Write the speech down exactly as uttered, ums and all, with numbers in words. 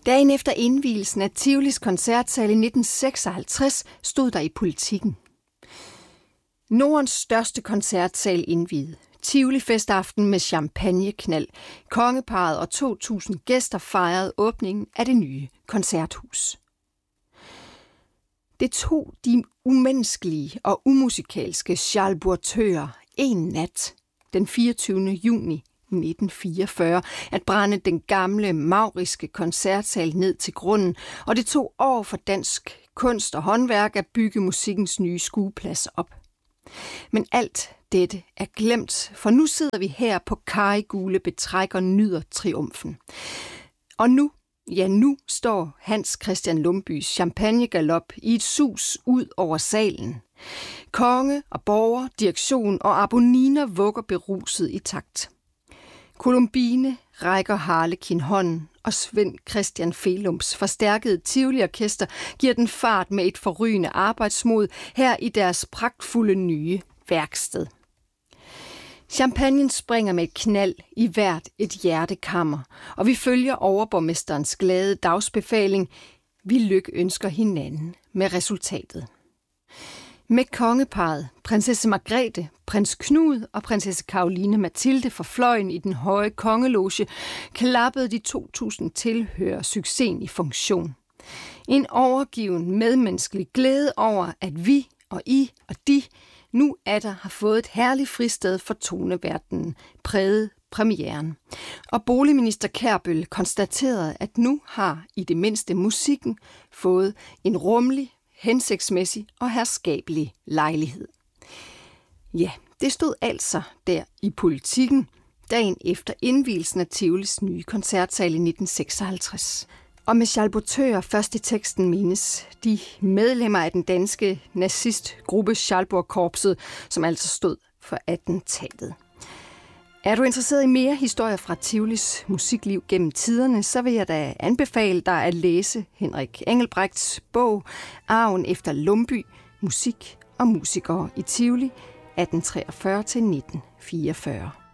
Dagen efter indvielsen af Tivolis koncertsal i nitten seksoghalvtreds stod der i Politiken: Nordens største koncertsal indviet. Tivoli festaften med champagneknald. Kongeparret og to tusind gæster fejrede åbningen af det nye koncerthus. Det tog de umenneskelige og umusikalske Charles Bouteux en nat, den fireogtyvende juni nitten fireogfyrre, at brænde den gamle mauriske koncertsal ned til grunden, og det tog år for dansk kunst og håndværk at bygge musikkens nye skueplads op. Men alt dette er glemt, for nu sidder vi her på karrigule betræk og nyder triumfen. Og nu, ja nu står Hans Christian Lumbys champagnegalop i et sus ud over salen. Konge og borger, direktion og abonniner vugger beruset i takt. Columbine rækker Harlekin hånden, og Svend Christian Felums forstærkede Tivoli-orkester giver den fart med et forrygende arbejdsmod her i deres pragtfulde nye værksted. Champagnen springer med et knald i hvert et hjertekammer, og vi følger overborgmesterens glade dagsbefaling. Vi lykønsker hinanden med resultatet. Med kongeparret, prinsesse Margrethe, prins Knud og prinsesse Caroline Mathilde fra fløjen i den høje kongeloge, klappede de to tusind tilhørere succesen i funktion. En overgiven medmenneskelig glæde over, at vi og I og de nu atter har fået et herligt fristed for toneverdenen, prægede premieren. Og boligminister Kjærbøl konstaterede, at nu har i det mindste musikken fået en rummelig, hensigtsmæssig og herskabelig lejlighed. Ja, det stod altså der i Politiken, dagen efter indvielsen af Tivolis nye koncertsal i nitten seksoghalvtreds. Og med Charles Bouteux først i teksten menes de medlemmer af den danske nazistgruppe Schalburg-korpset, som altså stod for attentatet. Er du interesseret i mere historier fra Tivolis musikliv gennem tiderne, så vil jeg da anbefale dig at læse Henrik Engelbrechts bog Arven efter Lumby, musik og musikere i Tivoli atten treogfyrre til nitten fireogfyrre.